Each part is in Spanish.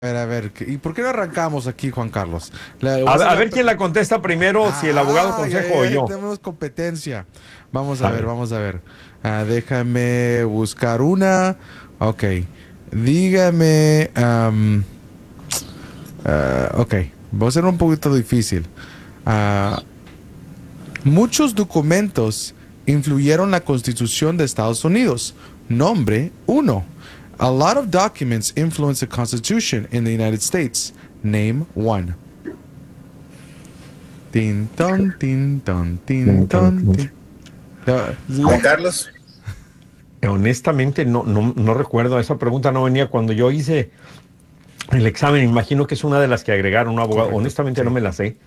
A ver, ¿y por qué no arrancamos aquí, Juan Carlos? Le voy A, a hacer a ver quién la contesta primero, si el abogado consejo o yo. tenemos competencia. Vamos a A ver, ver. vamos a ver. Déjame buscar una. Ok. Dígame. Ok, va a ser un poquito difícil. Ah, muchos documentos influyeron la Constitución de Estados Unidos. Nombre uno. A lot of documents influence the Constitution in the United States. Name one. Tin ton, tin ton, tin ton, tin. Juan Carlos, Honestamente, no recuerdo. Esa pregunta no venía cuando yo hice el examen. Imagino que es una de las que agregaron un abogado. Correcto, Honestamente, no sí. me la sé.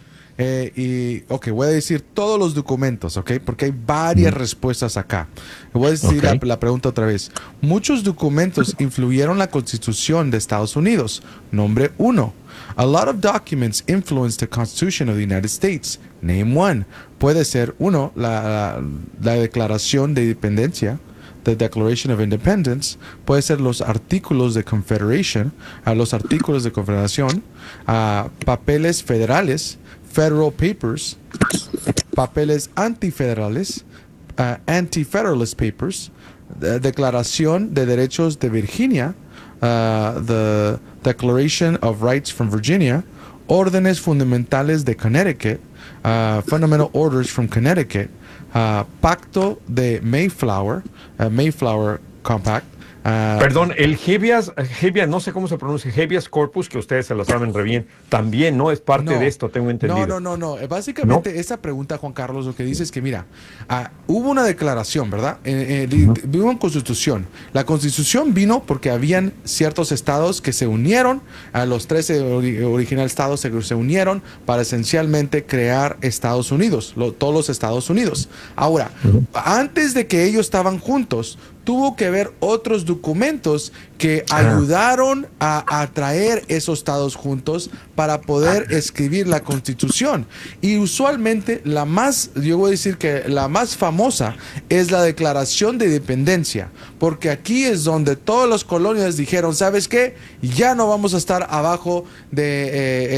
Ok, voy a decir todos los documentos, ok, porque hay varias Mm, respuestas acá. Voy a decir Ok. la pregunta otra vez. Muchos documentos influyeron la Constitución de Estados Unidos. Nombre uno. A lot of documents influenced the Constitution of the United States. Name one. Puede ser uno, la Declaración de Independencia. The Declaration of Independence, puede ser los artículos de Confederation, los artículos de Confederación, papeles federales, Federal Papers, papeles antifederales, Anti-Federalist Papers, Declaración de Derechos de Virginia, the Declaration of Rights from Virginia, órdenes fundamentales de Connecticut, Fundamental Orders from Connecticut, Pacto de Mayflower, Mayflower Compact. Perdón, el habeas, no sé cómo se pronuncia, habeas corpus, que ustedes se lo saben re bien, también no es parte de No, esto, tengo no, entendido. no, no, no. ¿No? Básicamente, esa pregunta, Juan Carlos, lo que dice es que, mira, hubo una declaración, ¿verdad? Ujú. Vino una constitución. La constitución vino porque habían ciertos estados que se unieron, a los 13 original estados se unieron para esencialmente crear Estados Unidos, todos los Estados Unidos. Ahora, Ujú. antes de que ellos estaban juntos, tuvo que haber otros documentos que Ah, ayudaron a traer esos estados juntos para poder escribir la constitución. Y usualmente yo voy a decir que la más famosa es la Declaración de Independencia, porque aquí es donde todas las colonias dijeron, ¿sabes qué? Ya no vamos a estar abajo de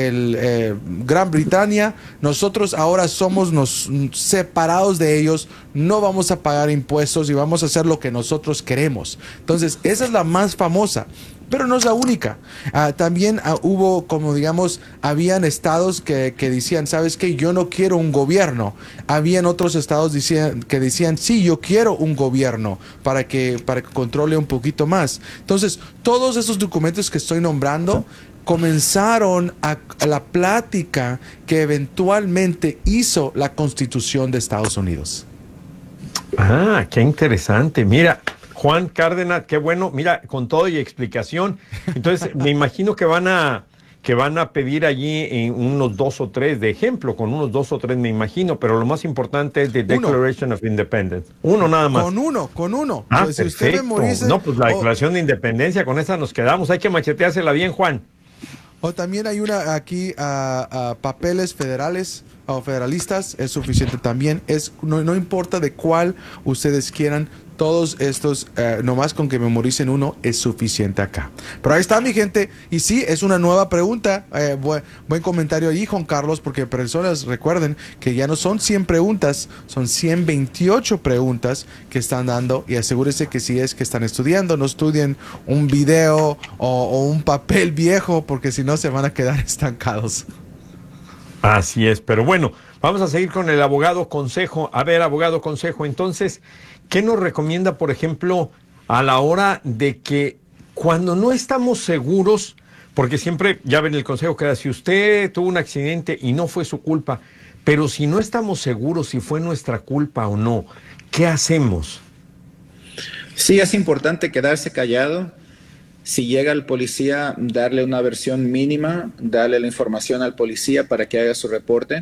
Gran Bretaña, nosotros ahora somos separados de ellos, no vamos a pagar impuestos y vamos a hacer lo que nosotros queremos. Entonces, esa es la más famosa, pero no es la única. También hubo, como digamos, habían estados que decían, ¿sabes qué? Yo no quiero un gobierno. Habían otros estados que decían, sí, yo quiero un gobierno para que controle un poquito más. Entonces, todos esos documentos que estoy nombrando comenzaron a la plática que eventualmente hizo la Constitución de Estados Unidos. qué interesante. Mira, Juan Cárdenas, qué bueno. Mira, con todo y explicación. Entonces, me imagino que van a pedir allí unos dos o tres de ejemplo, con unos dos o tres me imagino, pero lo más importante es the Uno, Declaration of Independence. Uno nada más. con uno. Ah, Si usted perfecto. memorice, No, pues la Declaración de Independencia, con esa nos quedamos. Hay que macheteársela bien, Juan. o también hay una aquí, papeles federales o federalistas, es suficiente también. No importa de cuál ustedes quieran, todos estos, nomás con que memoricen uno, es suficiente acá. Pero ahí está, mi gente. Y sí, es una nueva pregunta. Buen comentario allí, Juan Carlos, porque personas recuerden que ya no son 100 preguntas, son 128 preguntas que están dando. Y asegúrense que si es que están estudiando, no estudien un video o un papel viejo, porque si no se van a quedar estancados. Así es, pero bueno, vamos a seguir con el abogado consejo. A ver, abogado consejo, entonces, ¿qué nos recomienda, por ejemplo, a la hora de que cuando no estamos seguros, porque siempre, ya ven el consejo que da, si usted tuvo un accidente y no fue su culpa, pero si no estamos seguros si fue nuestra culpa o no, ¿qué hacemos? sí es importante quedarse callado. Si llega el policía, darle una versión mínima, darle la información al policía para que haga su reporte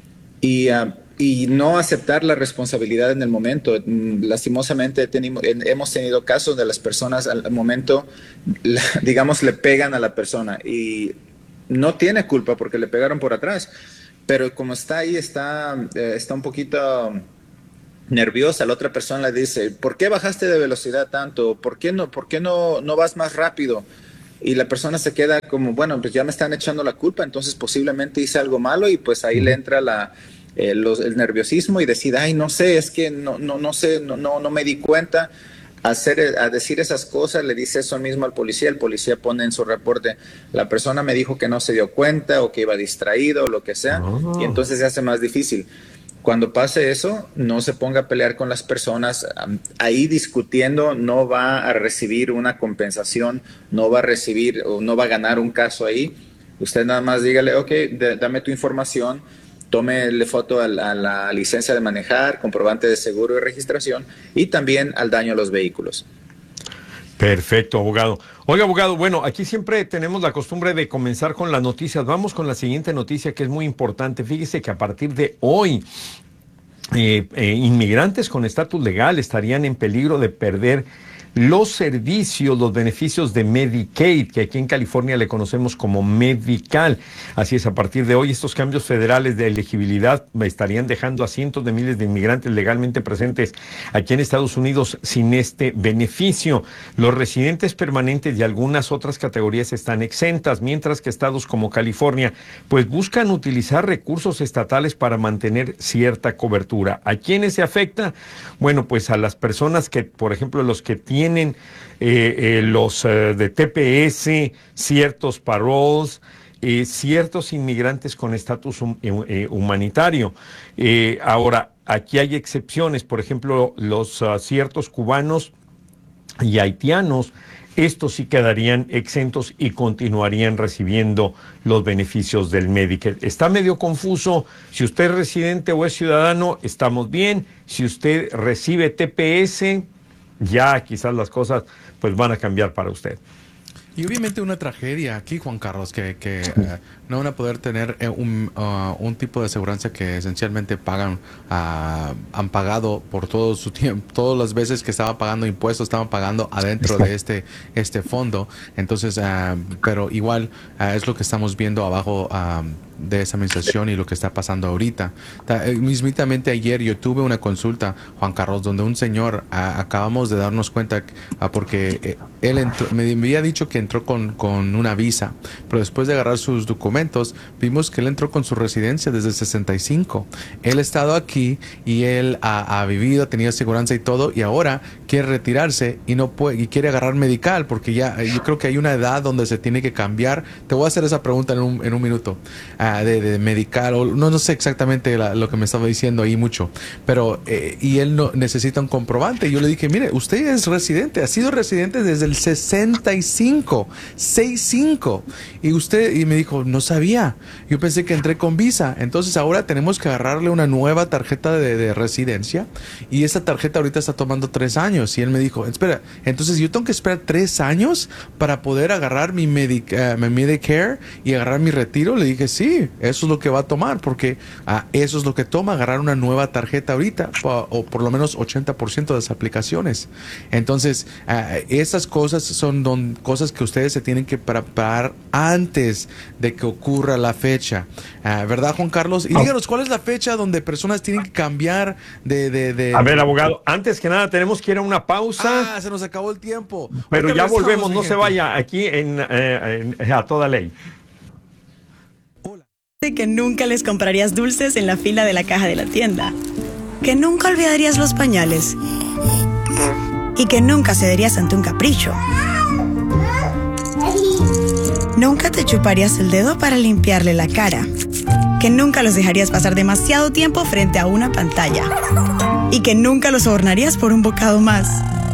y no aceptar la responsabilidad en el momento. Lastimosamente hemos tenido casos de las personas al momento, digamos, le pegan a la persona y no tiene culpa porque le pegaron por atrás, pero como está ahí, está un poquito nerviosa. La otra persona le dice, ¿por qué bajaste de velocidad tanto? ¿Por qué no vas más rápido? y la persona se queda como, bueno, pues ya me están echando la culpa, entonces posiblemente hice algo malo, y pues ahí le entra el nerviosismo y decide, ay, no sé, es que no sé, no me di cuenta. A decir esas cosas, le dice eso mismo al policía, el policía pone en su reporte, la persona me dijo que no se dio cuenta o que iba distraído o lo que sea, y entonces se hace más difícil. Cuando pase eso, no se ponga a pelear con las personas, ahí discutiendo no va a recibir una compensación, no va a recibir o no va a ganar un caso ahí. Usted nada más dígale, ok, dame tu información, tómele foto a la licencia de manejar, comprobante de seguro y registración, y también al daño a los vehículos. Perfecto, abogado. Oiga, abogado, bueno, aquí siempre tenemos la costumbre de comenzar con las noticias. Vamos con la siguiente noticia que es muy importante. Fíjese que a partir de hoy, inmigrantes con estatus legal estarían en peligro de perder los servicios, los beneficios de Medicaid, que aquí en California le conocemos como Medi-Cal. Así es, a partir de hoy estos cambios federales de elegibilidad estarían dejando a cientos de miles de inmigrantes legalmente presentes aquí en Estados Unidos sin este beneficio. Los residentes permanentes y algunas otras categorías están exentas, mientras que estados como California pues buscan utilizar recursos estatales para mantener cierta cobertura. ¿A quiénes se afecta? Bueno, pues a las personas que, por ejemplo, los que tienen los de TPS, ciertos paroles, ciertos inmigrantes con estatus humanitario. Ahora, aquí hay excepciones, por ejemplo, los ciertos cubanos y haitianos, estos sí quedarían exentos y continuarían recibiendo los beneficios del Medicare. Está medio confuso. Si usted es residente o es ciudadano, estamos bien. Si usted recibe TPS, ya quizás las cosas pues van a cambiar para usted. Y obviamente una tragedia aquí, Juan Carlos, que no van a poder tener un tipo de aseguranza que esencialmente han pagado por todo su tiempo, todas las veces que estaban pagando impuestos, estaban pagando adentro de este fondo. Entonces, pero igual es lo que estamos viendo abajo de esa administración y lo que está pasando ahorita. Mismitamente ayer yo tuve una consulta, Juan Carlos, donde un señor, acabamos de darnos cuenta, porque él entró, me había dicho que entró con una visa, pero después de agarrar sus documentos, vimos que él entró con su residencia desde el 65. Él ha estado aquí y él ha vivido, ha tenido aseguranza y todo, y ahora quiere retirarse y no puede, y quiere agarrar Medi-Cal, porque ya yo creo que hay una edad donde se tiene que cambiar. Te voy a hacer esa pregunta en un minuto. De Medi-Cal, o no sé exactamente lo que me estaba diciendo ahí mucho, pero y él no necesita un comprobante. Yo le dije, mire, usted es residente, ha sido residente desde el 65, y me dijo, no sabía, yo pensé que entré con visa. Entonces ahora tenemos que agarrarle una nueva tarjeta de residencia, y esa tarjeta ahorita está tomando 3 años, y él me dijo, espera, entonces yo tengo que esperar 3 años para poder agarrar mi Medicare y agarrar mi retiro. Le dije, sí, eso es lo que va a tomar, porque eso es lo que toma agarrar una nueva tarjeta ahorita, o por lo menos 80% de las aplicaciones. Entonces, esas cosas son cosas que ustedes se tienen que preparar antes de que ocurra la fecha. ¿Verdad, Juan Carlos? Y díganos, ¿cuál es la fecha donde personas tienen que cambiar de... A ver, abogado, antes que nada tenemos que ir a una pausa. Se nos acabó el tiempo. Pero ya volvemos, no se vaya, aquí a toda ley. Que nunca les comprarías dulces en la fila de la caja de la tienda, que nunca olvidarías los pañales y que nunca cederías ante un capricho. Nunca te chuparías el dedo para limpiarle la cara, que nunca los dejarías pasar demasiado tiempo frente a una pantalla y que nunca los sobornarías por un bocado más.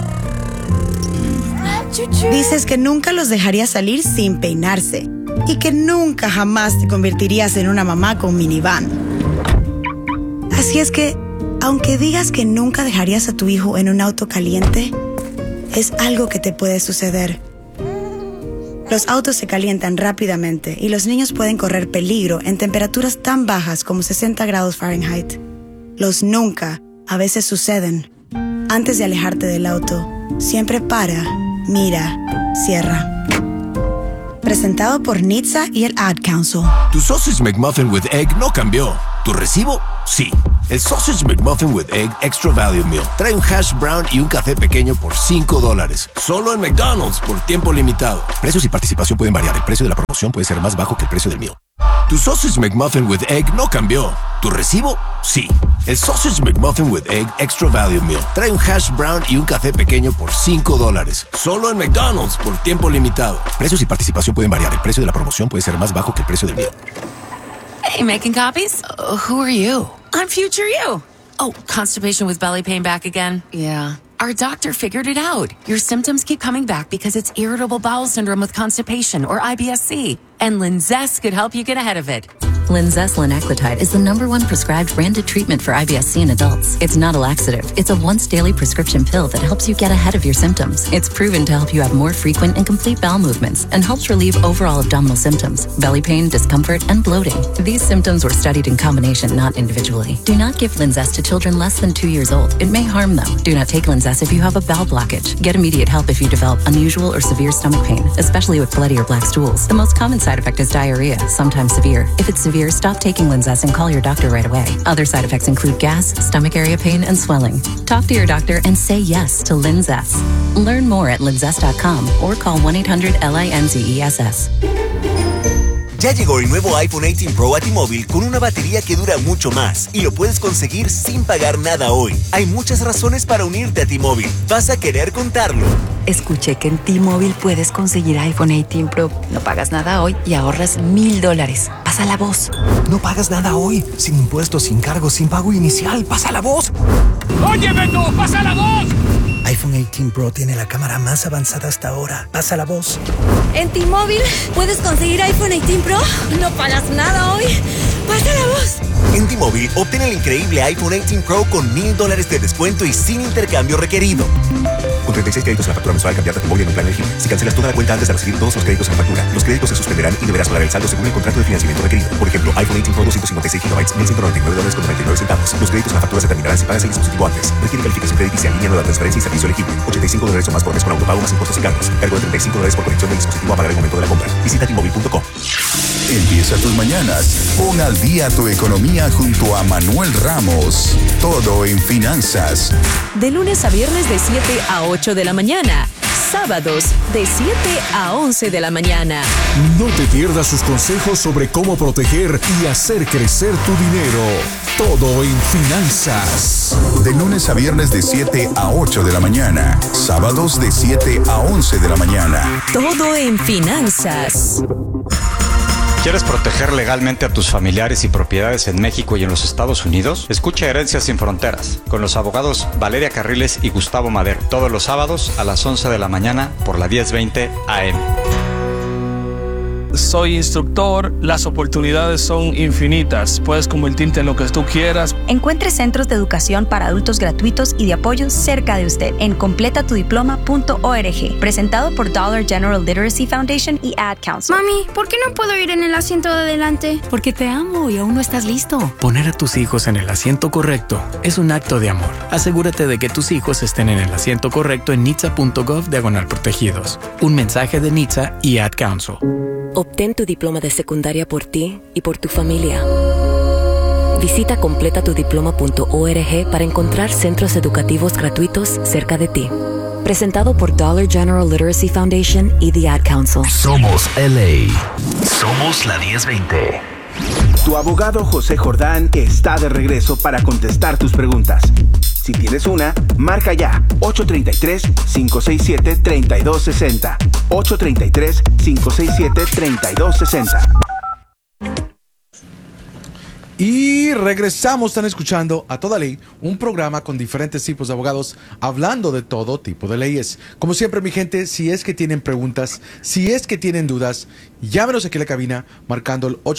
Dices que nunca los dejarías salir sin peinarse y que nunca jamás te convertirías en una mamá con minivan. Así es que, aunque digas que nunca dejarías a tu hijo en un auto caliente, es algo que te puede suceder. Los autos se calientan rápidamente y los niños pueden correr peligro en temperaturas tan bajas como 60 grados Fahrenheit. Los nunca a veces suceden. Antes de alejarte del auto, siempre para, mira, cierra. presentado por NHTSA y el Ad Council. Tu Sausage McMuffin with Egg no cambió. ¿Tu recibo? Sí. El Sausage McMuffin with Egg Extra Value Meal trae un hash brown y un café pequeño por $5. Solo en McDonald's por tiempo limitado. Precios y participación pueden variar. El precio de la promoción puede ser más bajo que el precio del meal. Tu Sausage McMuffin with Egg no cambió. ¿Tu recibo? Sí. El Sausage McMuffin with Egg Extra Value Meal trae un hash brown y un café pequeño por $5. Solo en McDonald's por tiempo limitado. Precios y participación pueden variar. El precio de la promoción puede ser más bajo que el precio del meal. Hey, making copies? Who are you? I'm future you. Oh, constipation with belly pain back again? Yeah. Our doctor figured it out. Your symptoms keep coming back because it's irritable bowel syndrome with constipation, or IBS-C. And Linzess could help you get ahead of it. Linzess linaclotide is the #1 prescribed branded treatment for IBS-C in adults. It's not a laxative. It's a once-daily prescription pill that helps you get ahead of your symptoms. It's proven to help you have more frequent and complete bowel movements and helps relieve overall abdominal symptoms, belly pain, discomfort, and bloating. These symptoms were studied in combination, not individually. Do not give Linzess to children less than 2 years old. It may harm them. Do not take Linzess if you have a bowel blockage. Get immediate help if you develop unusual or severe stomach pain, especially with bloody or black stools. The most common side effect is diarrhea, sometimes severe. If it's severe, stop taking Linzess and call your doctor right away. Other side effects include gas, stomach area pain, and swelling. Talk to your doctor and say yes to Linzess. Learn more at linzess.com or call 1-800-LINZESS. Ya llegó el nuevo iPhone 18 Pro a T-Mobile con una batería que dura mucho más y lo puedes conseguir sin pagar nada hoy. Hay muchas razones para unirte a T-Mobile. Vas a querer contarlo. Escuché que en T-Mobile puedes conseguir iPhone 18 Pro. No pagas nada hoy y ahorras $1,000. Pasa la voz. No pagas nada hoy. Sin impuestos, sin cargos, sin pago inicial. Pasa la voz. ¡Oye, Beto! ¡Pasa la voz! iPhone 18 Pro tiene la cámara más avanzada hasta ahora. Pasa la voz. En T-Mobile puedes conseguir iPhone 18 Pro. No pagas nada hoy. Pasa la voz. En T-Mobile, obtén el increíble iPhone 18 Pro con $1,000 de descuento y sin intercambio requerido. Con 36 créditos en la factura mensual, cambiarte a T-Mobile en un plan elegible. Si cancelas toda la cuenta antes de recibir todos los créditos en la factura, los créditos se suspenderán y deberás pagar el saldo según el contrato de financiamiento requerido. Por ejemplo, iPhone 18 Pro 256 GB, $1,199.99. Los créditos en la factura se terminarán si pagas el dispositivo antes. Requiere calificación crediticia, línea nueva, transferencia y servicio elegible. $85 o más por mes con autopago más impuestos y cargos. Cargo de $35 por conexión del dispositivo a pagar el momento de la compra. Visita T-Mobile.com. Empieza tus mañanas. Pon al día tu economía junto a Manuel Ramos. Todo en finanzas. De lunes a viernes de 7 a 8 de la mañana. Sábados de 7 a 11 de la mañana. No te pierdas sus consejos sobre cómo proteger y hacer crecer tu dinero. Todo en finanzas. De lunes a viernes de 7 a 8 de la mañana. Sábados de 7 a 11 de la mañana. Todo en finanzas. ¿Quieres proteger legalmente a tus familiares y propiedades en México y en los Estados Unidos? Escucha Herencias sin Fronteras con los abogados Valeria Carriles y Gustavo Madero todos los sábados a las 11 de la mañana por la 1020 AM. Soy instructor, las oportunidades son infinitas. Puedes convertirte en lo que tú quieras. Encuentre centros de educación para adultos gratuitos y de apoyo cerca de usted en completatudiploma.org. Presentado por Dollar General Literacy Foundation y Ad Council. Mami, ¿por qué no puedo ir en el asiento de adelante? Porque te amo y aún no estás listo. Poner a tus hijos en el asiento correcto es un acto de amor. Asegúrate de que tus hijos estén en el asiento correcto en nhtsa.gov/protegidos. Un mensaje de NHTSA y Ad Council. Obtén tu diploma de secundaria por ti y por tu familia. Visita completatudiploma.org para encontrar centros educativos gratuitos cerca de ti. Presentado por Dollar General Literacy Foundation y The Ad Council. Somos LA. Somos la 1020. Tu abogado José Jordán está de regreso para contestar tus preguntas. Si tienes una, marca ya 833-567-3260. 833-567-3260. Y regresamos, están escuchando A Toda Ley, un programa con diferentes tipos de abogados hablando de todo tipo de leyes. Como siempre, mi gente, si es que tienen preguntas, si es que tienen dudas, llámenos aquí a la cabina marcando el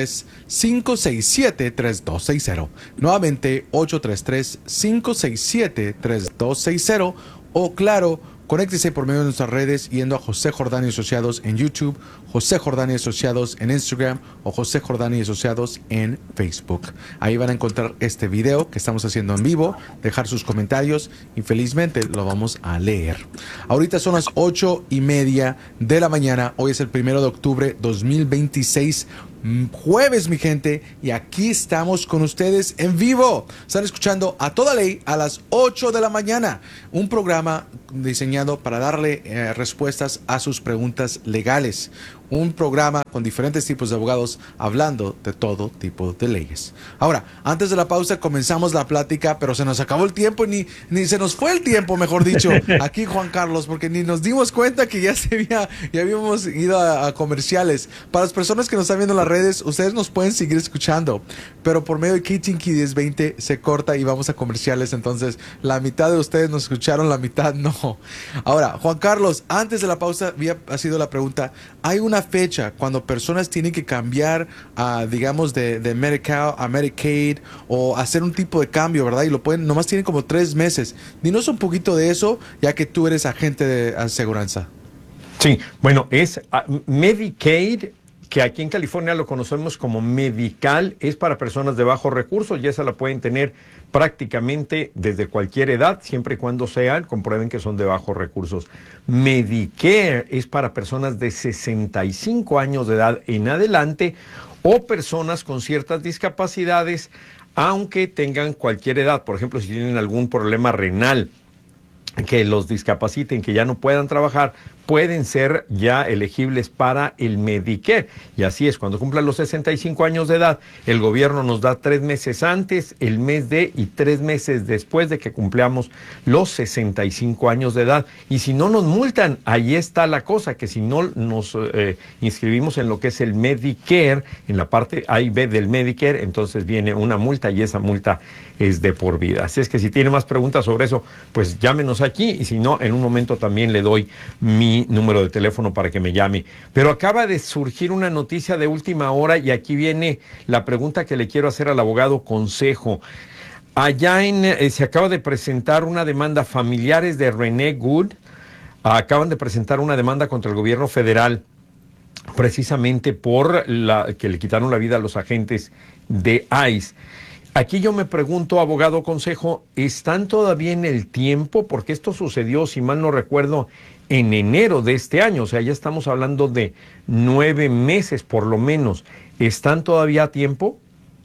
833-567-3260. Nuevamente, 833-567-3260. O claro, Conéctese por medio de nuestras redes yendo a José Jordán y Asociados en YouTube, José Jordán y Asociados en Instagram o José Jordán y Asociados en Facebook. Ahí van a encontrar este video que estamos haciendo en vivo, dejar sus comentarios y felizmente lo vamos a leer. Ahorita son las 8:30 de la mañana. Hoy es el 1 de octubre 2026. Jueves, mi gente, y aquí estamos con ustedes en vivo. Están escuchando A Toda Ley a las 8 de la mañana, un programa diseñado para darle respuestas a sus preguntas legales. Un programa con diferentes tipos de abogados hablando de todo tipo de leyes. Ahora, antes de la pausa comenzamos la plática, pero se nos acabó el tiempo, ni se nos fue el tiempo, mejor dicho, aquí Juan Carlos, porque ni nos dimos cuenta que ya habíamos ido a comerciales. Para las personas que nos están viendo en las redes, ustedes nos pueden seguir escuchando, pero por medio de KTNK 1020 se corta y vamos a comerciales, entonces la mitad de ustedes nos escucharon, la mitad no. Ahora, Juan Carlos, antes de la pausa ha sido la pregunta, ¿hay una fecha cuando personas tienen que cambiar, digamos, de Medi-Cal a Medicaid o hacer un tipo de cambio, verdad? Y lo pueden, nomás tienen como 3 meses. Dinos un poquito de eso, ya que tú eres agente de aseguranza. Sí, bueno, es Medicaid, que aquí en California lo conocemos como Medi-Cal, es para personas de bajos recursos y esa la pueden tener prácticamente desde cualquier edad, siempre y cuando comprueben que son de bajos recursos. Medicare es para personas de 65 años de edad en adelante o personas con ciertas discapacidades, aunque tengan cualquier edad. Por ejemplo, si tienen algún problema renal que los discapaciten, que ya no puedan trabajar, pueden ser ya elegibles para el Medicare. Y así es, cuando cumplan los 65 años de edad, el gobierno nos da 3 meses antes, el mes de y 3 meses después de que cumplamos los 65 años de edad. Y si no nos multan, ahí está la cosa, que si no nos inscribimos en lo que es el Medicare, en la parte A y B del Medicare, entonces viene una multa y esa multa es de por vida. Así es que si tiene más preguntas sobre eso, pues llámenos aquí y si no, en un momento también le doy mi número de teléfono para que me llame. Pero acaba de surgir una noticia de última hora y aquí viene la pregunta que le quiero hacer al abogado Consejo. Allá se acaba de presentar una demanda, familiares de Renee Good acaban de presentar una demanda contra el gobierno federal precisamente por que le quitaron la vida a los agentes de ICE. Aquí yo me pregunto, abogado Consejo, ¿están todavía en el tiempo? Porque esto sucedió, si mal no recuerdo, en enero de este año. O sea, ya estamos hablando de 9 meses por lo menos. ¿Están todavía a tiempo?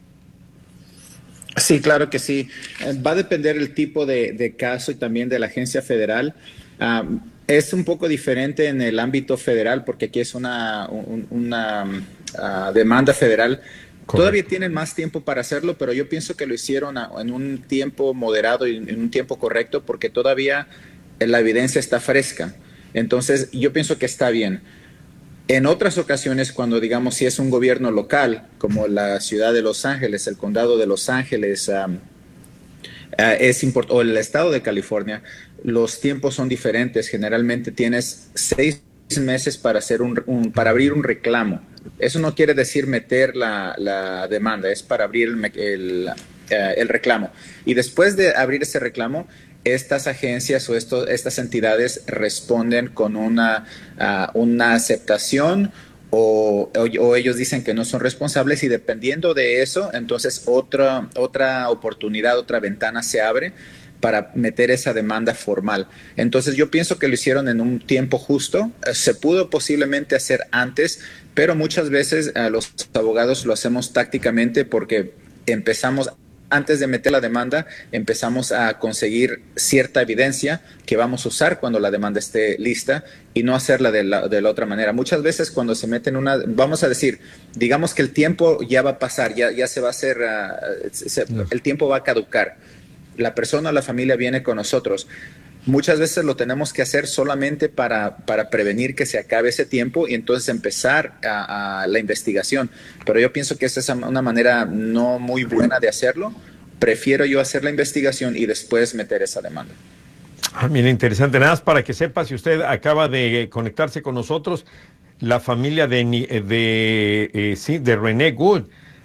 Sí, claro que sí. Va a depender el tipo de caso y también de la agencia federal. Es un poco diferente en el ámbito federal porque aquí es una demanda federal. Correcto. Todavía tienen más tiempo para hacerlo, pero yo pienso que lo hicieron en un tiempo moderado y en un tiempo correcto porque todavía la evidencia está fresca. Entonces, yo pienso que está bien. En otras ocasiones, cuando digamos si es un gobierno local, como la ciudad de Los Ángeles, el condado de Los Ángeles, o el estado de California, los tiempos son diferentes. Generalmente tienes 6 meses para hacer para abrir un reclamo. Eso no quiere decir meter la demanda, es para abrir el reclamo. Y después de abrir ese reclamo, estas agencias o estas entidades responden con una aceptación o ellos dicen que no son responsables y dependiendo de eso, entonces otra oportunidad, otra ventana se abre para meter esa demanda formal. Entonces yo pienso que lo hicieron en un tiempo justo. Se pudo posiblemente hacer antes, pero muchas veces los abogados lo hacemos tácticamente porque antes de meter la demanda, empezamos a conseguir cierta evidencia que vamos a usar cuando la demanda esté lista y no hacerla de la otra manera. Muchas veces cuando se meten vamos a decir, digamos que el tiempo ya va a pasar, ya se va a hacer, el tiempo va a caducar. La persona o la familia viene con nosotros. Muchas veces lo tenemos que hacer solamente para prevenir que se acabe ese tiempo y entonces empezar a la investigación. Pero yo pienso que esa es una manera no muy buena de hacerlo. Prefiero yo hacer la investigación y después meter esa demanda. Mira, interesante. Nada más para que sepa, si usted acaba de conectarse con nosotros, la familia de Renee Good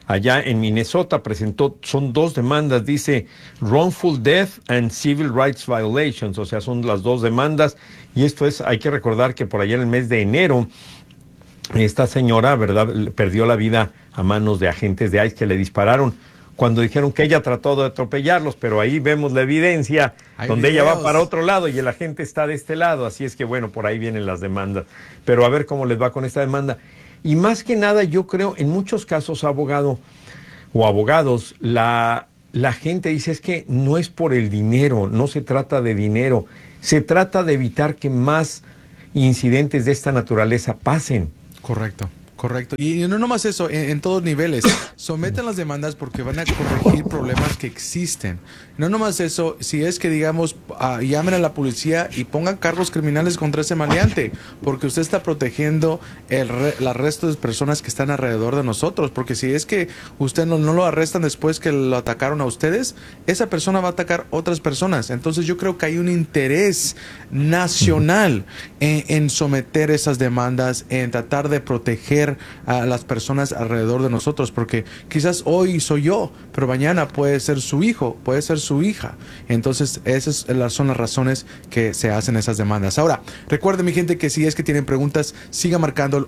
allá en Minnesota, son 2 demandas, dice wrongful death and civil rights violations, o sea, son las 2 demandas, y esto es, hay que recordar que por allá en el mes de enero, esta señora, ¿verdad?, perdió la vida a manos de agentes de ICE que le dispararon cuando dijeron que ella trató de atropellarlos, pero ahí vemos la evidencia donde ella va para otro lado y el agente está de este lado, así es que bueno, por ahí vienen las demandas, pero a ver cómo les va con esta demanda. Y más que nada, yo creo, en muchos casos, abogado o abogados, la gente dice es que no es por el dinero, no se trata de dinero, se trata de evitar que más incidentes de esta naturaleza pasen. Correcto. Correcto. Y no nomás eso, en todos niveles. Someten las demandas porque van a corregir problemas que existen. No nomás eso, si es que, digamos, llamen a la policía y pongan cargos criminales contra ese maleante, porque usted está protegiendo el resto de personas que están alrededor de nosotros. Porque si es que usted no lo arrestan después que lo atacaron a ustedes, esa persona va a atacar otras personas. Entonces yo creo que hay un interés nacional en someter esas demandas, en tratar de proteger a las personas alrededor de nosotros, porque quizás hoy soy yo, pero mañana puede ser su hijo, puede ser su hija. Entonces esas son las razones que se hacen esas demandas. Ahora, recuerden, mi gente, que si es que tienen preguntas, siga marcando el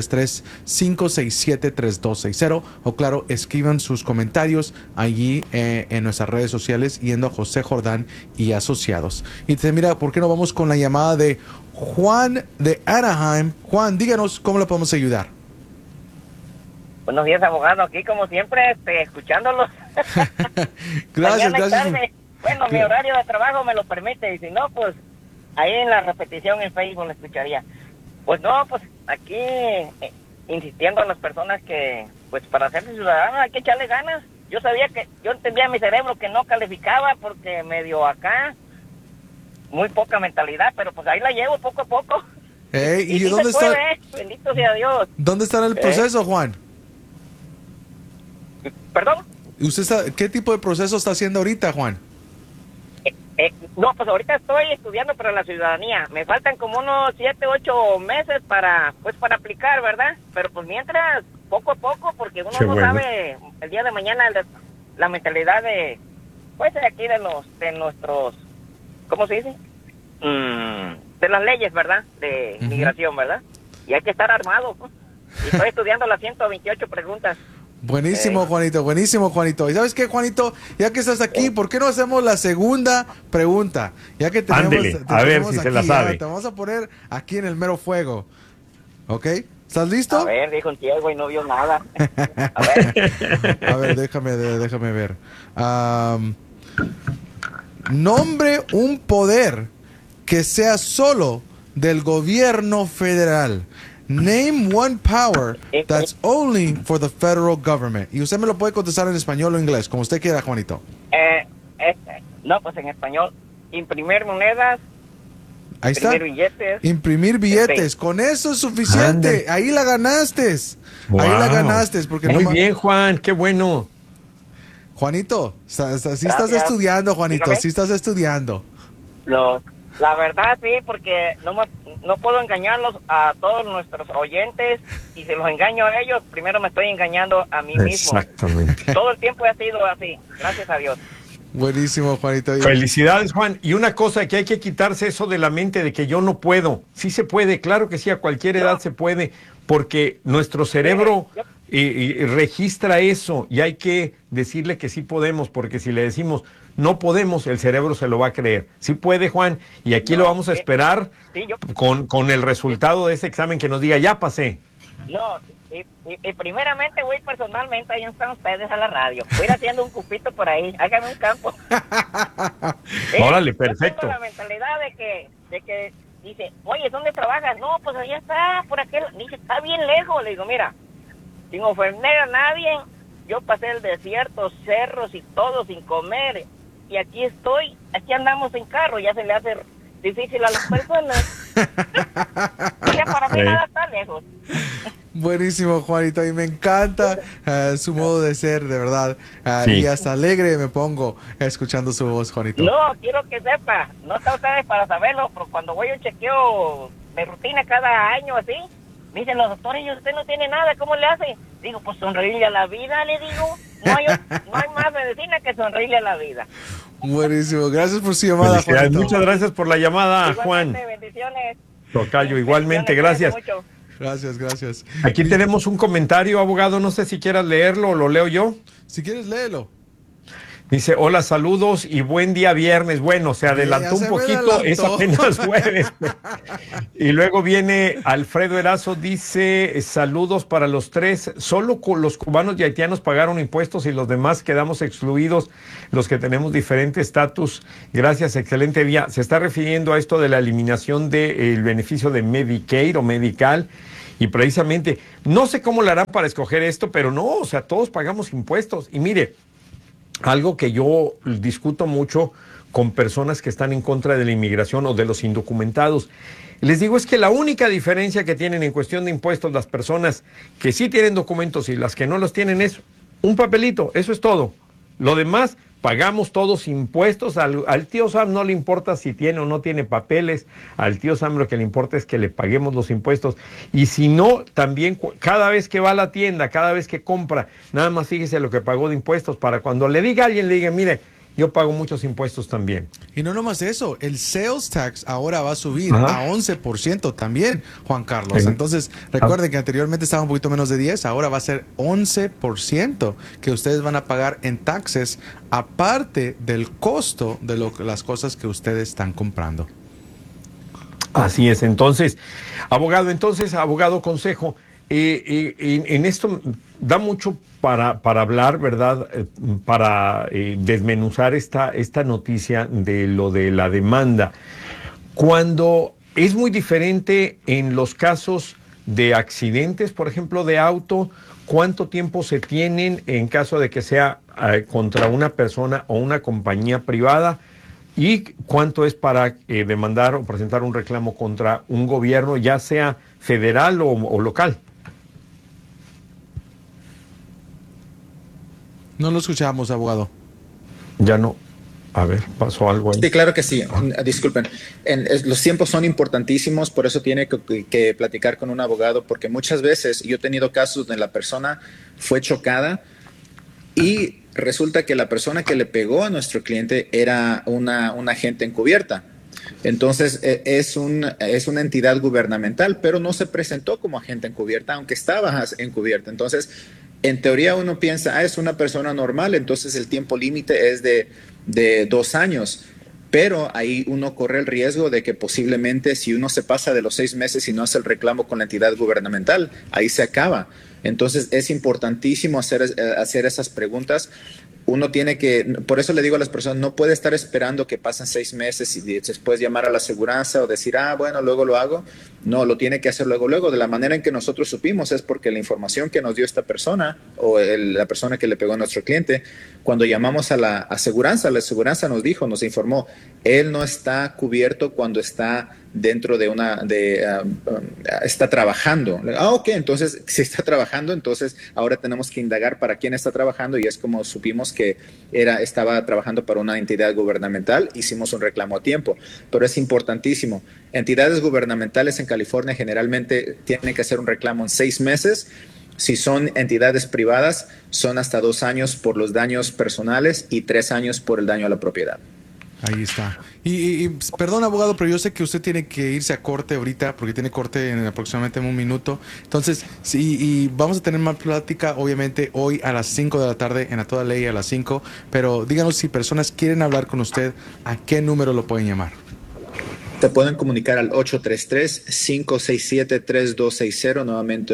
833-567-3260 o claro, escriban sus comentarios allí en nuestras redes sociales yendo a José Jordán y Asociados. Y mira, ¿por qué no vamos con la llamada de Juan de Anaheim? Juan, díganos cómo le podemos ayudar. Buenos días, abogado. Aquí, como siempre, escuchándolos. Gracias. Bueno, mi horario de trabajo me lo permite. Y si no, pues, ahí en la repetición en Facebook lo escucharía. Pues no, pues, aquí, insistiendo a las personas que, pues, para hacerse ciudadano hay que echarle ganas. Yo entendía en mi cerebro que no calificaba porque medio acá, muy poca mentalidad, pero pues ahí la llevo poco a poco. ¿Y sí dónde está? Bendito sea Dios. ¿Dónde está el proceso, Juan? ¿Perdón? ¿Qué tipo de proceso está haciendo ahorita, Juan? No, pues ahorita estoy estudiando para la ciudadanía. Me faltan como unos 7, 8 meses para aplicar, ¿verdad? Pero pues mientras, poco a poco, porque uno no sabe el día de mañana la mentalidad de, pues de aquí de nuestros, ¿cómo se dice? De las leyes, ¿verdad? De migración, ¿verdad? Y hay que estar armado. Y estoy estudiando las 128 preguntas. Buenísimo, Juanito, buenísimo, Juanito. ¿Y sabes qué, Juanito? Ya que estás aquí, ¿por qué no hacemos la segunda pregunta? Ya que tenemos, ándele, a ver si se la sabe. Te vamos a poner aquí en el mero fuego. ¿Ok? ¿Estás listo? A ver, dijo un ciego y no vio nada. A ver, déjame ver. Nombre un poder que sea solo del gobierno federal. Name one power that's only for the federal government. Y usted me lo puede contestar en español o inglés, como usted quiera, Juanito. No, pues en español. Imprimir monedas. Ahí está. Imprimir billetes. Imprimir billetes. Sí. Con eso es suficiente. Ahí la ganaste. Wow. Ahí la ganaste. Porque muy bien, Juan. Qué bueno. Juanito, sí estás estudiando, Juanito. Dígame. Sí estás estudiando. La verdad, sí, porque no puedo engañarlos a todos nuestros oyentes, y si los engaño a ellos, primero me estoy engañando a mí mismo. Exactamente. Todo el tiempo ha sido así, gracias a Dios. Buenísimo, Juanito. Felicidades, Juan. Y una cosa, que hay que quitarse eso de la mente de que yo no puedo. Sí se puede, claro que sí, a cualquier edad se puede, porque nuestro cerebro registra eso, y hay que decirle que sí podemos, porque si le decimos no podemos, el cerebro se lo va a creer. Sí puede, Juan, y aquí lo vamos a esperar con el resultado de ese examen que nos diga, ya pasé. No, y primeramente voy personalmente, ahí están ustedes a la radio. Voy a ir haciendo un cupito por ahí, háganme un campo. Órale, perfecto. Yo tengo la mentalidad de que dice, oye, ¿dónde trabajas? No, pues allá está, por aquel. Dice, está bien lejos. Le digo, mira, sin ofender a nadie, yo pasé el desierto, cerros y todo sin comer. Y aquí estoy, aquí andamos en carro, ya se le hace difícil a las personas. Ya para mí nada está lejos. Buenísimo, Juanito, y me encanta su modo de ser, de verdad. Y hasta alegre me pongo escuchando su voz, Juanito. No, quiero que sepa, no está ustedes para saberlo, pero cuando voy a un chequeo de rutina cada año así, Me dicen los doctores, y usted no tiene nada, ¿cómo le hace? Digo, pues sonreírle a la vida, le digo. No hay más medicina que sonreírle a la vida. Buenísimo, gracias por su llamada, Juan. Muchas gracias por la llamada, Juan. Bendiciones. Tocayo, igualmente, gracias. Gracias. Aquí tenemos un comentario, abogado, no sé si quieras leerlo o lo leo yo. Si quieres, léelo. Dice, hola, saludos y buen día viernes. Bueno, se adelantó un poquito, es apenas jueves. Y luego viene Alfredo Erazo, dice, saludos para los tres. Solo los cubanos y haitianos pagaron impuestos y los demás quedamos excluidos, los que tenemos diferente estatus. Gracias, excelente día. Se está refiriendo a esto de la eliminación del beneficio de Medicaid o Medical. Y precisamente, no sé cómo le harán para escoger esto, pero no, o sea, todos pagamos impuestos. Y mire, algo que yo discuto mucho con personas que están en contra de la inmigración o de los indocumentados, les digo es que la única diferencia que tienen en cuestión de impuestos las personas que sí tienen documentos y las que no los tienen es un papelito, eso es todo. Lo demás, pagamos todos impuestos. Al tío Sam no le importa si tiene o no tiene papeles, al tío Sam lo que le importa es que le paguemos los impuestos. Y si no, también cada vez que va a la tienda, cada vez que compra, nada más fíjese lo que pagó de impuestos para cuando le diga a alguien, le diga, mire, yo pago muchos impuestos también. Y no nomás eso, el sales tax ahora va a subir a 11% también, Juan Carlos. Entonces, recuerden que anteriormente estaba un poquito menos de 10, ahora va a ser 11% que ustedes van a pagar en taxes, aparte del costo de las cosas que ustedes están comprando. Así es, entonces, abogado, consejo. En esto da mucho para hablar, ¿verdad? Para desmenuzar esta noticia de lo de la demanda. Cuando es muy diferente en los casos de accidentes, por ejemplo, de auto, ¿cuánto tiempo se tienen en caso de que sea contra una persona o una compañía privada? ¿Y cuánto es para demandar o presentar un reclamo contra un gobierno, ya sea federal o local? No lo escuchamos, abogado. Ya no. A ver, pasó algo ahí. Sí, claro que sí. Disculpen. Los tiempos son importantísimos, por eso tiene que platicar con un abogado, porque muchas veces yo he tenido casos donde la persona fue chocada y resulta que la persona que le pegó a nuestro cliente era una agente encubierta. Entonces, es una entidad gubernamental, pero no se presentó como agente encubierta, aunque estaba encubierta. Entonces, en teoría uno piensa, es una persona normal, entonces el tiempo límite es de 2 años. Pero ahí uno corre el riesgo de que posiblemente si uno se pasa de los 6 meses y no hace el reclamo con la entidad gubernamental, ahí se acaba. Entonces es importantísimo hacer esas preguntas. Uno tiene que, por eso le digo a las personas, no puede estar esperando que pasen 6 meses y después llamar a la aseguranza o decir, bueno, luego lo hago. No, lo tiene que hacer luego. De la manera en que nosotros supimos es porque la información que nos dio esta persona o la persona que le pegó a nuestro cliente, cuando llamamos a la aseguranza nos informó, él no está cubierto cuando está dentro está trabajando. Ok, entonces si está trabajando, entonces ahora tenemos que indagar para quién está trabajando y es como supimos que estaba trabajando para una entidad gubernamental, hicimos un reclamo a tiempo, pero es importantísimo. Entidades gubernamentales en California generalmente tienen que hacer un reclamo en 6 meses. Si son entidades privadas, son hasta 2 años por los daños personales y 3 años por el daño a la propiedad. Ahí está. Y perdón, abogado, pero yo sé que usted tiene que irse a corte ahorita, porque tiene corte en aproximadamente 1 minuto. Entonces, sí, y vamos a tener más plática, obviamente, hoy a las 5 de la tarde, en A Toda Ley a las 5. Pero díganos si personas quieren hablar con usted, ¿a qué número lo pueden llamar? Te pueden comunicar al 833-567-3260, nuevamente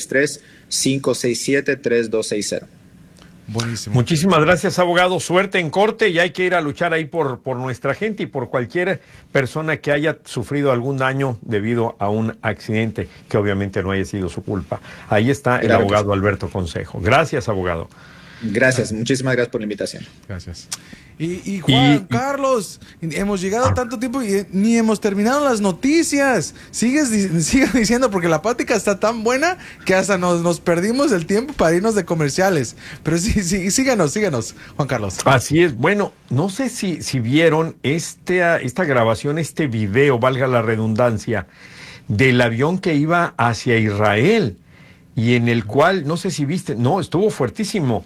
833-567-3260. Buenísimo. Muchísimas gracias, abogado. Suerte en corte y hay que ir a luchar ahí por nuestra gente y por cualquier persona que haya sufrido algún daño debido a un accidente que obviamente no haya sido su culpa. Ahí está el abogado Alberto Consejo. Gracias, abogado. Gracias, muchísimas gracias por la invitación. Gracias. Y Juan Carlos, hemos llegado a tanto tiempo y ni hemos terminado las noticias. Sigas diciendo, porque la plática está tan buena que hasta nos perdimos el tiempo para irnos de comerciales. Pero sí, síganos, Juan Carlos. Así es. Bueno, no sé si vieron esta grabación, este video, valga la redundancia, del avión que iba hacia Israel y en el cual, no sé si viste, no, estuvo fuertísimo.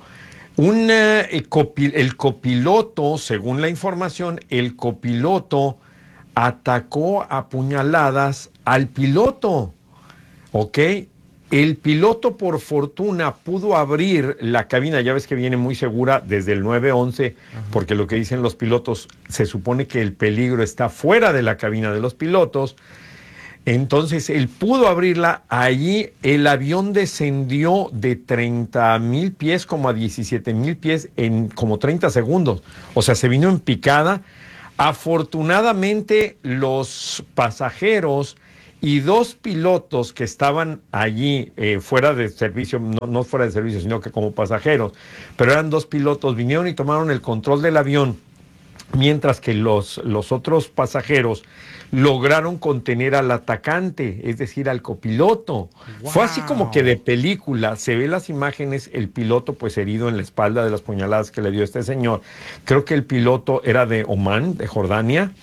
El copiloto, según la información, el copiloto atacó a puñaladas al piloto, ¿ok? El piloto, por fortuna, pudo abrir la cabina. Ya ves que viene muy segura desde el 911, porque lo que dicen los pilotos, se supone que el peligro está fuera de la cabina de los pilotos. Entonces, él pudo abrirla. Allí el avión descendió de 30,000 pies como a 17,000 pies en como 30 segundos. O sea, se vino en picada. Afortunadamente, los pasajeros y 2 pilotos que estaban allí fuera de servicio, no fuera de servicio, sino que como pasajeros, pero eran 2 pilotos, vinieron y tomaron el control del avión, mientras que los otros pasajeros lograron contener al atacante, es decir, al copiloto. Wow. Fue así como que de película. Se ve las imágenes, el piloto pues herido en la espalda de las puñaladas que le dio este señor. Creo que el piloto era de Omán, de Jordania.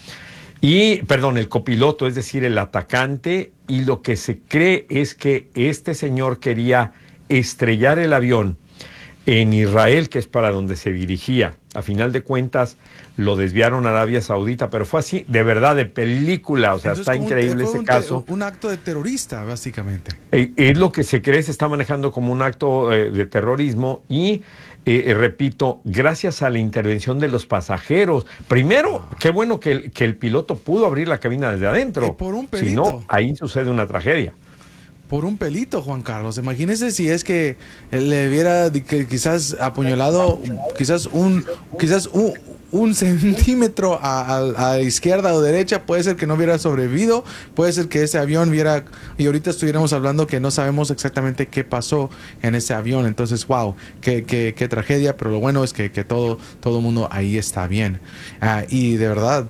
El copiloto, es decir, el atacante, y lo que se cree es que este señor quería estrellar el avión en Israel, que es para donde se dirigía. A final de cuentas, lo desviaron a Arabia Saudita, pero fue así, de verdad, de película. O sea, entonces, está increíble ese caso. Un acto de terrorista, básicamente. Es lo que se cree, se está manejando como un acto de terrorismo y... repito, gracias a la intervención de los pasajeros. Primero, qué bueno que el piloto pudo abrir la cabina desde adentro. Por un pelito. Si no, ahí sucede una tragedia. Por un pelito, Juan Carlos. Imagínese si es que le hubiera quizás apuñalado quizás un centímetro a la izquierda o derecha, puede ser que no hubiera sobrevivido, puede ser que ese avión hubiera, y ahorita estuviéramos hablando que no sabemos exactamente qué pasó en ese avión. Entonces, wow, qué tragedia, pero lo bueno es que todo el mundo ahí está bien. Y de verdad,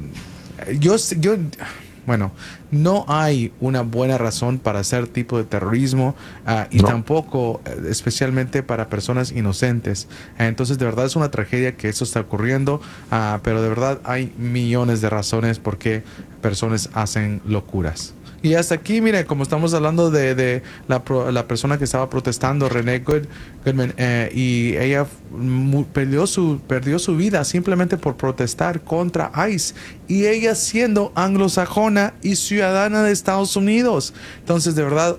bueno, no hay una buena razón para hacer tipo de terrorismo y tampoco especialmente para personas inocentes. Entonces, de verdad es una tragedia que eso está ocurriendo, pero de verdad hay millones de razones por qué personas hacen locuras. Y hasta aquí, mire, como estamos hablando de la persona que estaba protestando, Renee Goodman, y ella perdió su vida simplemente por protestar contra ICE, y ella siendo anglosajona y ciudadana de Estados Unidos. Entonces, de verdad,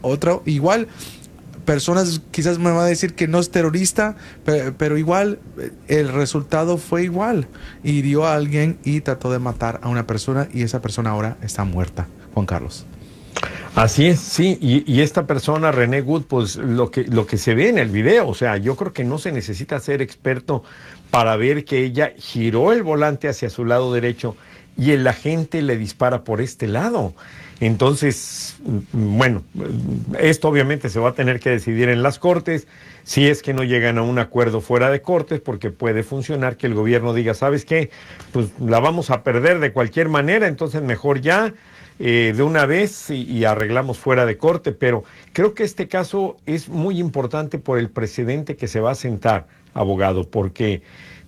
igual, personas quizás me van a decir que no es terrorista, pero igual el resultado fue igual. Hirió a alguien y trató de matar a una persona, y esa persona ahora está muerta. Juan Carlos. Así es, sí, y esta persona, Renee Good, pues lo que se ve en el video, o sea, yo creo que no se necesita ser experto para ver que ella giró el volante hacia su lado derecho y el agente le dispara por este lado. Entonces, bueno, esto obviamente se va a tener que decidir en las cortes, si es que no llegan a un acuerdo fuera de cortes, porque puede funcionar que el gobierno diga, ¿sabes qué? Pues la vamos a perder de cualquier manera, entonces mejor ya de una vez y arreglamos fuera de corte. Pero creo que este caso es muy importante por el precedente que se va a sentar, abogado, porque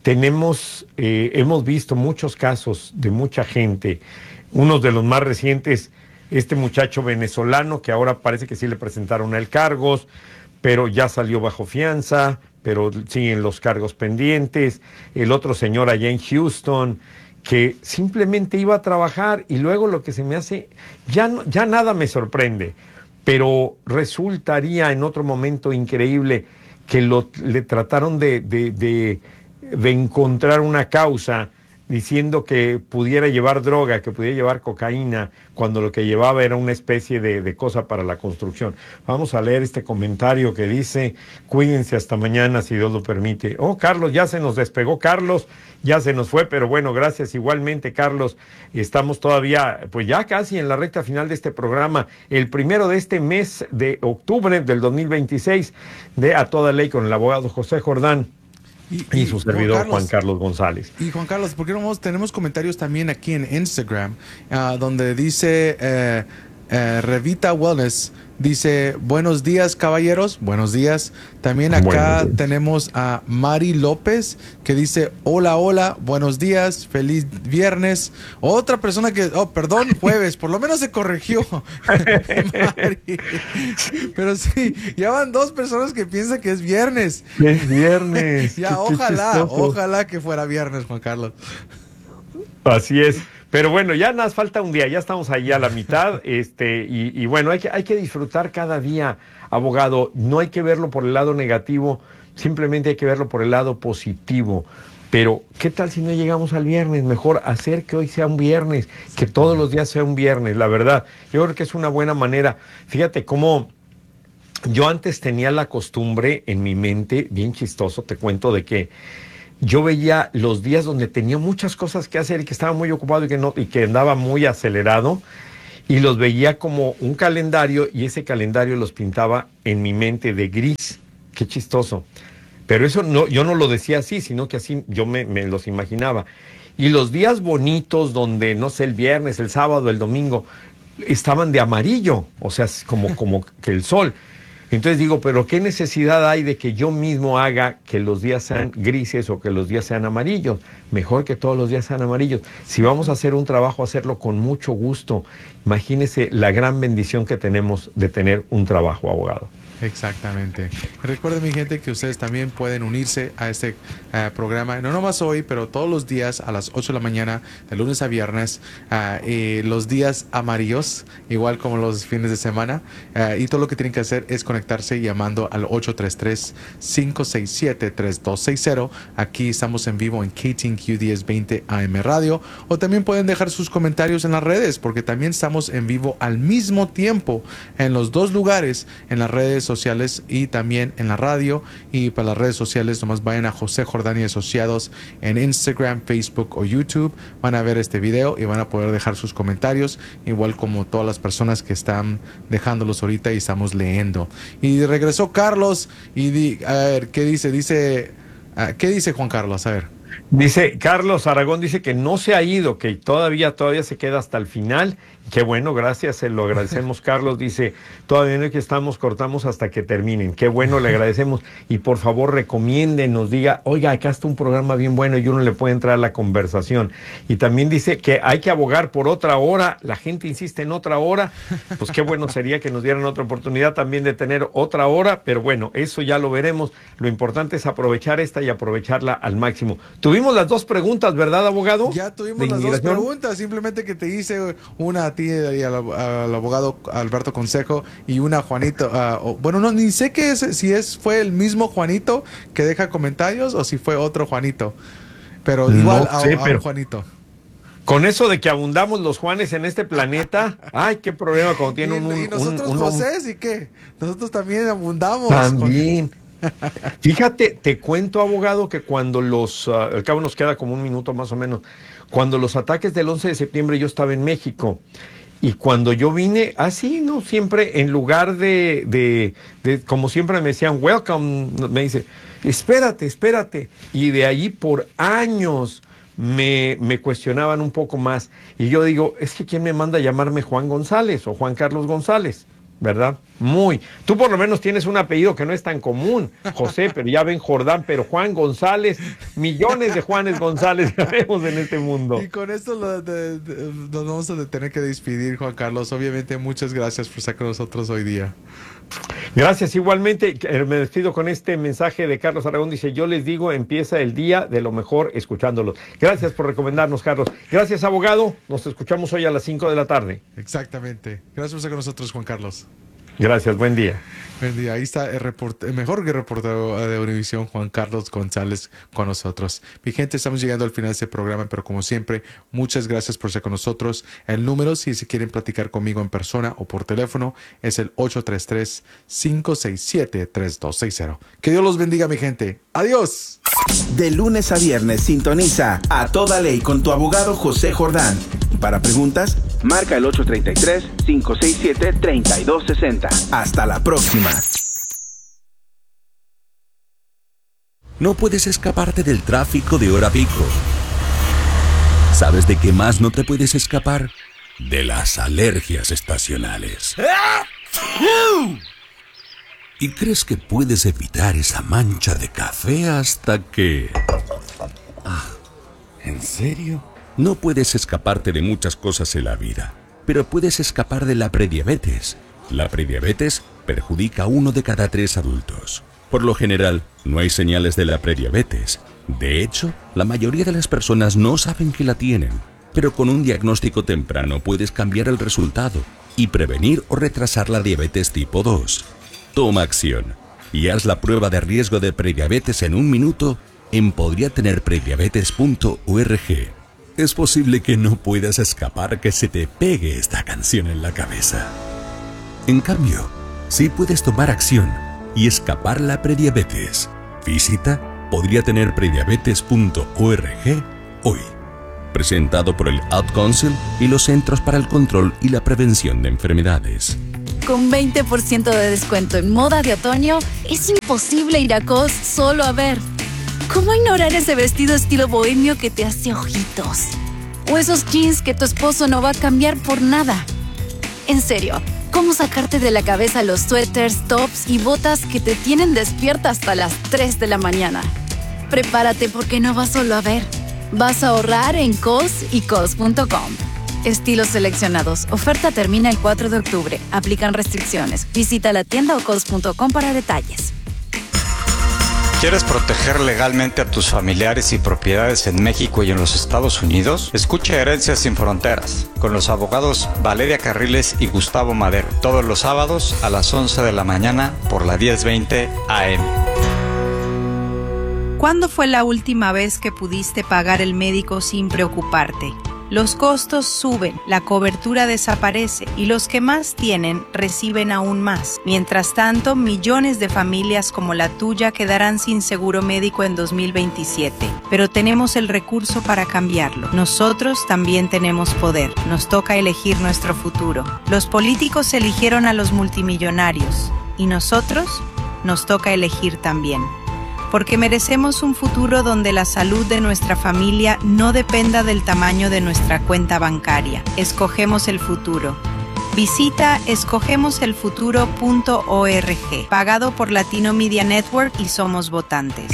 hemos visto muchos casos de mucha gente. Unos de los más recientes, este muchacho venezolano que ahora parece que sí le presentaron a él cargos, pero ya salió bajo fianza, pero siguen los cargos pendientes. El otro señor allá en Houston, que simplemente iba a trabajar, y luego lo que se me hace, ya nada me sorprende, pero resultaría en otro momento increíble que le trataron de encontrar una causa diciendo que pudiera llevar droga, que pudiera llevar cocaína, cuando lo que llevaba era una especie de cosa para la construcción. Vamos a leer este comentario que dice: cuídense hasta mañana si Dios lo permite. Oh, Carlos, ya se nos despegó Carlos, ya se nos fue, pero bueno, gracias igualmente, Carlos. Estamos todavía, pues ya casi en la recta final de este programa, el primero de este mes de octubre del 2026, de A Toda Ley, con el abogado José Jordán. Y su servidor Juan Carlos González. Y Juan Carlos, ¿por qué no tenemos comentarios también aquí en Instagram, donde dice Revita Wellness dice, buenos días, caballeros. Buenos días. También acá tenemos a Mari López que dice, hola, buenos días, feliz viernes. Otra persona que, perdón, jueves, por lo menos se corrigió. Mari. Pero sí, ya van 2 personas que piensan que es viernes. Es viernes. Ya, ojalá que fuera viernes, Juan Carlos. Así es. Pero bueno, ya nos falta un día, ya estamos ahí a la mitad, y bueno, hay que disfrutar cada día, abogado. No hay que verlo por el lado negativo, simplemente hay que verlo por el lado positivo. Pero, ¿qué tal si no llegamos al viernes? Mejor hacer que hoy sea un viernes, que todos los días sea un viernes, la verdad. Yo creo que es una buena manera. Fíjate cómo yo antes tenía la costumbre en mi mente, bien chistoso, te cuento, de que yo veía los días donde tenía muchas cosas que hacer y que estaba muy ocupado y que andaba muy acelerado, y los veía como un calendario, y ese calendario los pintaba en mi mente de gris. Qué chistoso. Pero eso no, yo no lo decía así, sino que así yo me los imaginaba. Y los días bonitos donde, no sé, el viernes, el sábado, el domingo, estaban de amarillo, o sea, como que el sol. Entonces digo, pero ¿qué necesidad hay de que yo mismo haga que los días sean grises o que los días sean amarillos? Mejor que todos los días sean amarillos. Si vamos a hacer un trabajo, hacerlo con mucho gusto. Imagínese la gran bendición que tenemos de tener un trabajo, abogado. Exactamente. Recuerden, mi gente, que ustedes también pueden unirse a este programa, no nomás hoy, pero todos los días a las 8 de la mañana, de lunes a viernes, los días amarillos, igual como los fines de semana, y todo lo que tienen que hacer es conectarse llamando al 833-567-3260. Aquí estamos en vivo en KTNQ 1020 AM Radio, o también pueden dejar sus comentarios en las redes, porque también estamos en vivo al mismo tiempo en los 2 lugares, en las redes sociales y también en la radio. Y para las redes sociales nomás vayan a José Jordán y Asociados en Instagram, Facebook o YouTube. Van a ver este video y van a poder dejar sus comentarios, igual como todas las personas que están dejándolos ahorita y estamos leyendo. Y regresó Carlos y a ver, ¿qué dice? ¿Qué dice Juan Carlos? A ver. Dice Carlos Aragón, dice que no se ha ido, que todavía se queda hasta el final. Qué bueno, gracias, se lo agradecemos. Carlos dice, todavía no es que cortamos hasta que terminen. Qué bueno, le agradecemos. Y por favor recomienden, nos diga, oiga, acá está un programa bien bueno y uno le puede entrar a la conversación. Y también dice que hay que abogar por otra hora. La gente insiste en otra hora. Pues qué bueno sería que nos dieran otra oportunidad también de tener otra hora. Pero bueno, eso ya lo veremos. Lo importante es aprovechar esta y aprovecharla al máximo. Tuvimos las 2 preguntas, ¿verdad, abogado? Ya tuvimos las 2 preguntas, simplemente que te hice una a ti y al abogado Alberto Consejo, y una a Juanito. Bueno, no, ni sé fue el mismo Juanito que deja comentarios o si fue otro Juanito, pero igual a Juanito. Con eso de que abundamos los Juanes en este planeta, ay, qué problema cuando tiene y nosotros, José, ¿y qué? Nosotros también abundamos. También. Fíjate, te cuento, abogado, que cuando al cabo nos queda como un minuto más o menos, cuando los ataques del 11 de septiembre yo estaba en México, y cuando yo vine, así, ¿no? Siempre en lugar de como siempre me decían, welcome, me dice, espérate, y de ahí por años me cuestionaban un poco más, y yo digo, es que ¿quién me manda a llamarme Juan González o Juan Carlos González? ¿Verdad? Tú por lo menos tienes un apellido que no es tan común, José, pero ya ven Jordán, pero Juan González, millones de Juanes González que vemos en este mundo. Y con esto nos vamos a tener que despedir, Juan Carlos. Obviamente, muchas gracias por estar con nosotros hoy día. Gracias, igualmente. Me despido con este mensaje de Carlos Aragón. Dice, yo les digo, empieza el día de lo mejor escuchándolos. Gracias por recomendarnos, Carlos. Gracias, abogado. Nos escuchamos hoy a las 5 de la tarde. Exactamente. Gracias por estar con nosotros, Juan Carlos. Gracias, buen día. Buen día. Ahí está el mejor reportero de Univisión, Juan Carlos González, con nosotros. Mi gente, estamos llegando al final de este programa, pero como siempre, muchas gracias por estar con nosotros. El número, si se quieren platicar conmigo en persona o por teléfono, es el 833-567-3260. Que Dios los bendiga, mi gente. ¡Adiós! De lunes a viernes, sintoniza A Toda Ley con tu abogado José Jordán. Para preguntas, marca el 833-567-3260. Hasta la próxima. No puedes escaparte del tráfico de hora pico. ¿Sabes de qué más no te puedes escapar? de las alergias estacionales. Y crees que puedes evitar esa mancha de café hasta que... ¿En serio? No puedes escaparte de muchas cosas en la vida, pero puedes escapar de la prediabetes. La prediabetes perjudica a 1 de cada 3 adultos. Por lo general, no hay señales de la prediabetes. De hecho, la mayoría de las personas no saben que la tienen. Pero con un diagnóstico temprano puedes cambiar el resultado y prevenir o retrasar la diabetes tipo 2. Toma acción y haz la prueba de riesgo de prediabetes en 1 minuto en podriatenerprediabetes.org. Es posible que no puedas escapar que se te pegue esta canción en la cabeza. En cambio, sí puedes tomar acción y escapar la prediabetes. Visita podriatenerprediabetes.org hoy. Presentado por el Ad Council y los Centros para el Control y la Prevención de Enfermedades. Con 20% de descuento en moda de otoño, es imposible ir a COS solo a ver. ¿Cómo ignorar ese vestido estilo bohemio que te hace ojitos? O esos jeans que tu esposo no va a cambiar por nada. En serio, ¿cómo sacarte de la cabeza los suéteres, tops y botas que te tienen despierta hasta las 3 de la mañana? Prepárate porque no vas solo a ver. Vas a ahorrar en COS y COS.com. Estilos seleccionados. Oferta termina el 4 de octubre. Aplican restricciones. Visita la tienda o COS.com para detalles. ¿Quieres proteger legalmente a tus familiares y propiedades en México y en los Estados Unidos? Escucha Herencias sin Fronteras con los abogados Valeria Carriles y Gustavo Madero todos los sábados a las 11 de la mañana por la 1020 AM. ¿Cuándo fue la última vez que pudiste pagar el médico sin preocuparte? Los costos suben, la cobertura desaparece y los que más tienen reciben aún más. Mientras tanto, millones de familias como la tuya quedarán sin seguro médico en 2027. Pero tenemos el recurso para cambiarlo. Nosotros también tenemos poder. Nos toca elegir nuestro futuro. Los políticos eligieron a los multimillonarios y nosotros nos toca elegir también. Porque merecemos un futuro donde la salud de nuestra familia no dependa del tamaño de nuestra cuenta bancaria. Escogemos el futuro. Visita escogemoselfuturo.org, pagado por Latino Media Network y Somos Votantes.